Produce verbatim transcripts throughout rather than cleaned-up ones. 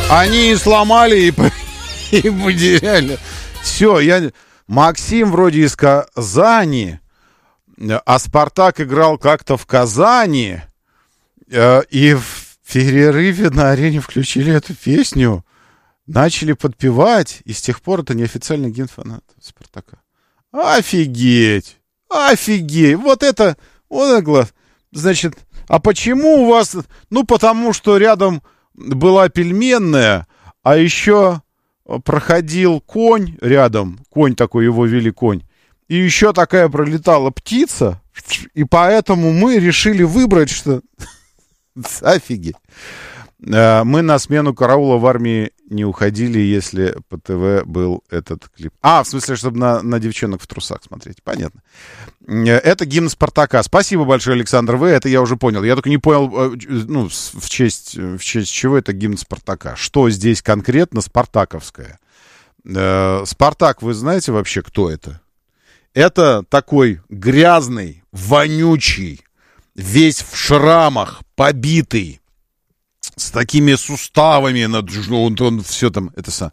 Они и сломали, и, и потеряли. Все, я... Максим вроде из Казани, а Спартак играл как-то в Казани, и в перерыве на арене включили эту песню, начали подпевать, и с тех пор это неофициальный гимн фанатов Спартака. Офигеть! Офигеть! Вот это... Вот это глаз. Значит, а почему у вас... Ну, потому что рядом была пельменная, а еще проходил конь рядом, конь такой, его вели конь, и еще такая пролетала птица, и поэтому мы решили выбрать, что... Офигеть. Мы на смену караула в армии не уходили, если по ТВ был этот клип. А, в смысле, чтобы на, на девчонок в трусах смотреть. Понятно. Это гимн Спартака. Спасибо большое, Александр В. Это я уже понял. Я только не понял, ну, в честь, в честь чего это гимн Спартака. Что здесь конкретно спартаковское? Спартак, вы знаете вообще, кто это? Это такой грязный, вонючий, весь в шрамах, побитый, с такими суставами, он, он все там, это сам,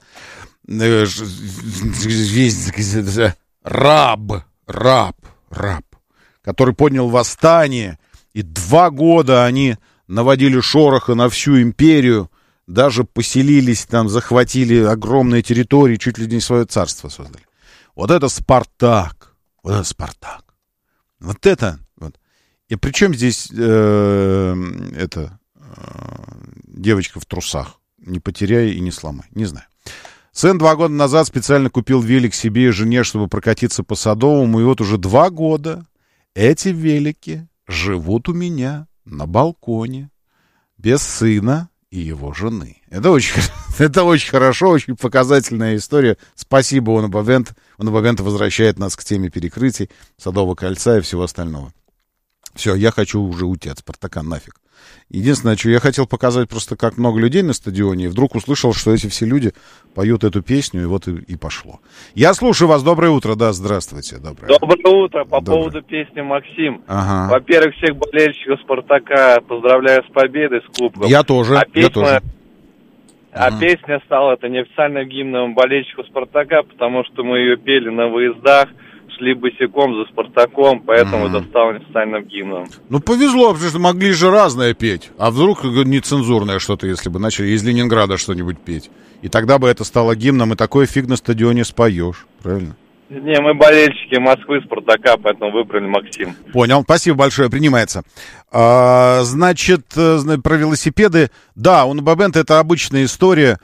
раб, раб, раб, который поднял восстание, и два года они наводили шороха на всю империю, даже поселились там, захватили огромные территории, чуть ли не свое царство создали. Вот это Спартак, вот это Спартак, вот это, вот. И при чем здесь э, это... девочка в трусах. Не потеряй и не сломай. Не знаю. Сын два года назад специально купил велик себе и жене, чтобы прокатиться по Садовому. И вот уже два года эти велики живут у меня на балконе без сына и его жены. Это очень, это очень хорошо, очень показательная история. Спасибо, Онобавент. Онобавент возвращает нас к теме перекрытий, Садового кольца и всего остального. Все, я хочу уже уйти от Спартака нафиг. Единственное, что я хотел показать просто, как много людей на стадионе, и вдруг услышал, что эти все люди поют эту песню, и вот и, и пошло. Я слушаю вас. Доброе утро. Да, здравствуйте. Доброе, Доброе утро. По Доброе. поводу песни «Максим». Ага. Во-первых, всех болельщиков «Спартака» поздравляю с победой, с кубком. Я тоже. А песня, я тоже. а ага. песня стала это неофициальным гимном болельщиков «Спартака», потому что мы ее пели на выездах, шли босиком за «Спартаком», поэтому mm-hmm. это стало неофициальным гимном. Ну, повезло, потому что могли же разное петь. А вдруг нецензурное что-то, если бы начали из Ленинграда что-нибудь петь. И тогда бы это стало гимном, и такой фиг на стадионе споешь. Правильно? Не, мы болельщики Москвы, «Спартака», поэтому выбрали «Максим». Понял, спасибо большое, принимается. А, значит, про велосипеды. Да, у Набабента это обычная история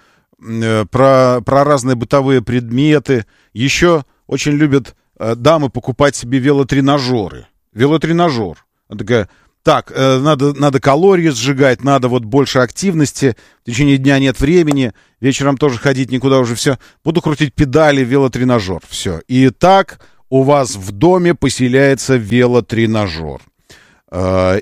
про, про разные бытовые предметы. Еще очень любят дамы покупать себе велотренажеры. Велотренажер. Она такая, так, э, надо, надо калории сжигать, надо вот больше активности, в течение дня нет времени, вечером тоже ходить никуда уже, все. Буду крутить педали, велотренажер, все. И так у вас в доме поселяется велотренажер. Э,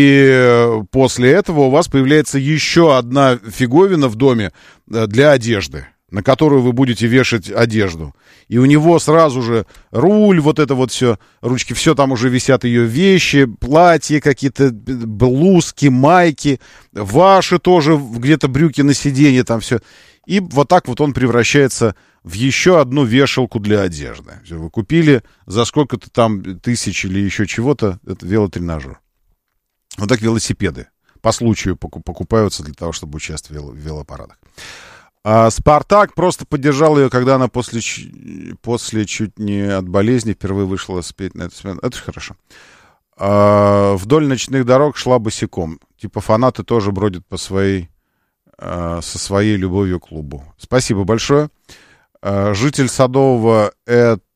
и после этого у вас появляется еще одна фиговина в доме для одежды, на которую вы будете вешать одежду. И у него сразу же руль, вот это вот все, ручки, все там уже висят ее вещи, платья какие-то, блузки, майки, ваши тоже, где-то брюки на сиденье, там все. И вот так вот он превращается в еще одну вешалку для одежды. Вы купили за сколько-то там тысяч или еще чего-то, это велотренажер. Вот так велосипеды по случаю покупаются для того, чтобы участвовать в велопарадах. А «Спартак» просто поддержал ее, когда она после, после чуть не от болезни впервые вышла спеть на эту смену. Это же хорошо. А, вдоль ночных дорог шла босиком. Типа фанаты тоже бродят по своей, а, со своей любовью к клубу. Спасибо большое. А, житель Садового —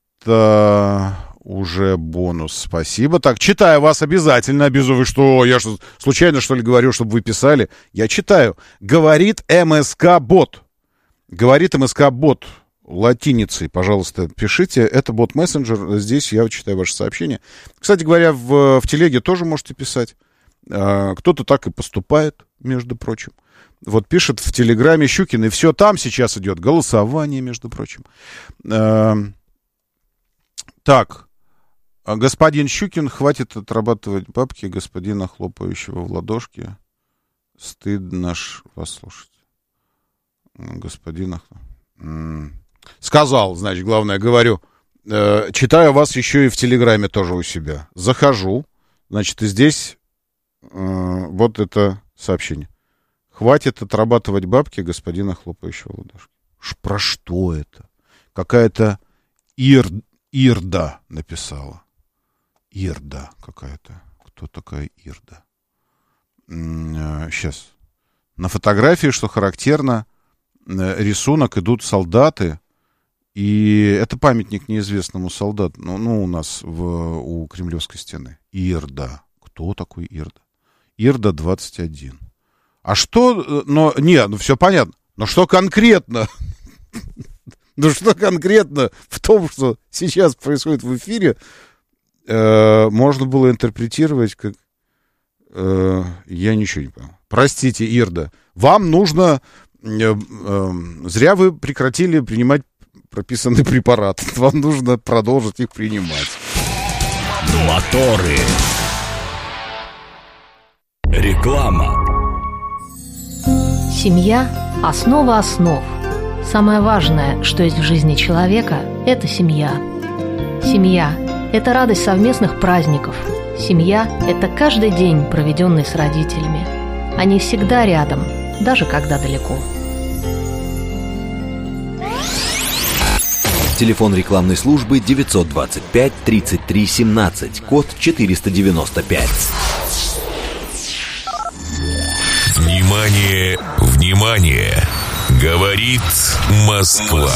это уже бонус. Спасибо. Так, читаю вас обязательно. Обязую, что я что, случайно, что ли, говорю, чтобы вы писали. Я читаю. Говорит МСК-бот. Говорит МСК-бот латиницей, пожалуйста, пишите. Это бот-мессенджер. Здесь я читаю ваши сообщения. Кстати говоря, в, в телеге тоже можете писать. А, кто-то так и поступает, между прочим. Вот пишет в телеграме Щукин, и все там сейчас идет. Голосование, между прочим. А, так. Господин Щукин, хватит отрабатывать бабки господина, хлопающего в ладошки. Стыдно ж вас слушать. Господин сказал, значит, главное, говорю, э, читаю вас еще и в Телеграме тоже у себя. Захожу, значит, и здесь э, вот это сообщение. Хватит отрабатывать бабки господина хлопающего ладошки. Ш, про что это? Какая-то Ир, Ирда написала. Ирда какая-то. Кто такая Ирда? Сейчас. На фотографии, что характерно, рисунок, идут солдаты. И это памятник неизвестному солдату. Ну, ну у нас в, у Кремлевской стены. Ирда. Кто такой Ирда? Ирда двадцать один. А что... Но, не, ну все понятно. Но что конкретно? Ну что конкретно в том, что сейчас происходит в эфире, э, можно было интерпретировать как... Э, я ничего не понял. Простите, Ирда. Вам нужно... Э, э, зря вы прекратили принимать прописанный препарат. Вам нужно продолжить их принимать. Моторы. Реклама. Семья – основа основ. Самое важное, что есть в жизни человека – это семья. Семья – это радость совместных праздников. Семья – это каждый день, проведенный с родителями. Они всегда рядом, даже когда далеко. Телефон рекламной службы девятьсот двадцать пять тридцать три семнадцать, код четыреста девяносто пять. Внимание, внимание! Говорит Москва.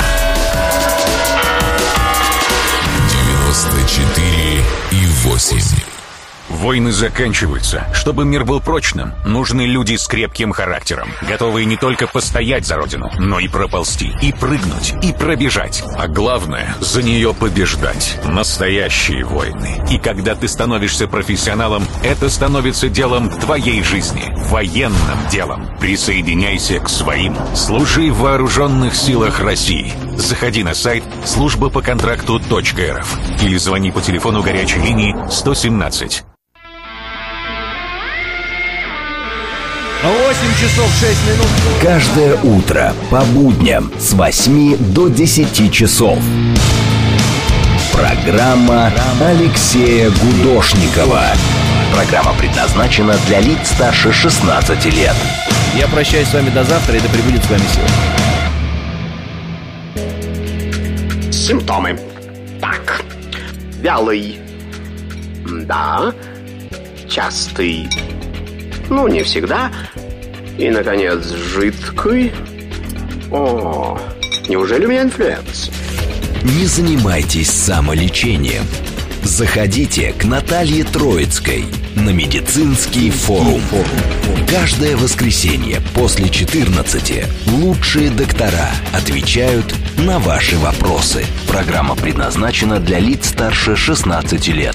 девяносто четыре и восемь. Войны заканчиваются. Чтобы мир был прочным, нужны люди с крепким характером, готовые не только постоять за родину, но и проползти, и прыгнуть, и пробежать. А главное, за нее побеждать. Настоящие войны. И когда ты становишься профессионалом, это становится делом твоей жизни. Военным делом. Присоединяйся к своим. Служи в вооруженных силах России. Заходи на сайт служба по контракту точка эр эф или звони по телефону горячей линии сто семнадцать. восемь часов шесть минут. Каждое утро по будням с восьми до десяти часов. Программа Алексея Гудошникова. Программа предназначена для лиц старше шестнадцати лет. Я прощаюсь с вами до завтра, и да пребудет с вами сила. Симптомы. Так. Вялый. Да. Частый. Ну, не всегда. И, наконец, жидкий. О, неужели у меня инфлюенс? Не занимайтесь самолечением. Заходите к Наталье Троицкой на медицинский форум. Каждое воскресенье после четырнадцати лучшие доктора отвечают на ваши вопросы. Программа предназначена для лиц старше шестнадцати лет.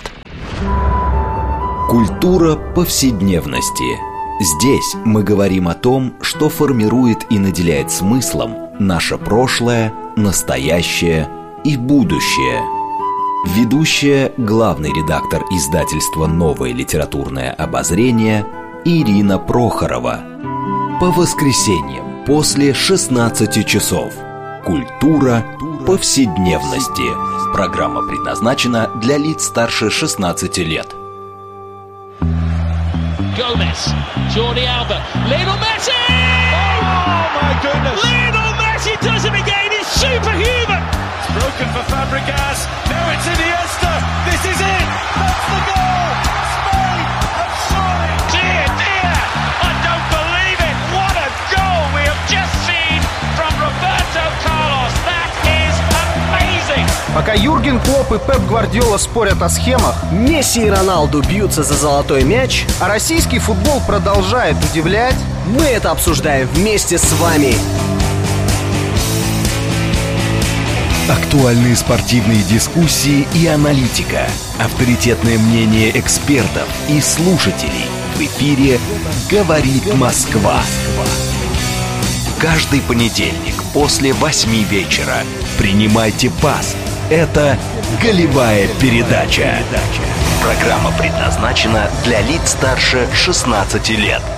Культура повседневности. Здесь мы говорим о том, что формирует и наделяет смыслом наше прошлое, настоящее и будущее. Ведущая, главный редактор издательства «Новое литературное обозрение» Ирина Прохорова. По воскресеньям после шестнадцати часов. Культура повседневности. Программа предназначена для лиц старше шестнадцати лет. Gomez, Jordi Alba, Lionel Messi! Oh my goodness! Lionel Messi does it again, he's superhuman! It's broken for Fabregas, now it's Iniesta, this is it! That's the goal! Spain have scored! Dear, dear, I don't believe it! What a goal we have just seen from Roberto Carlos! That is amazing! Пока Юрген Клопп и Пеп Гвардиола спорят о схемах, Месси и Роналду бьются за золотой мяч, а российский футбол продолжает удивлять, мы это обсуждаем вместе с вами. Актуальные спортивные дискуссии и аналитика. Авторитетное мнение экспертов и слушателей. В эфире «Говорит Москва». Каждый понедельник после восьми вечера принимайте пас. Это «Голевая передача». Программа предназначена для лиц старше шестнадцати лет.